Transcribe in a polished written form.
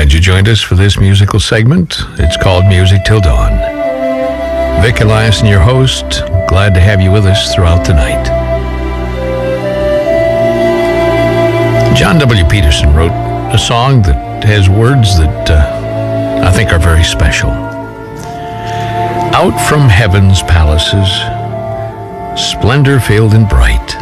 Glad you joined us for this musical segment. It's called Music Till Dawn. Vic Eliason, your host. Glad to have you with us throughout the night. John W. Peterson wrote a song that has words that I think are very special. Out from heaven's palaces, splendor veiled and bright,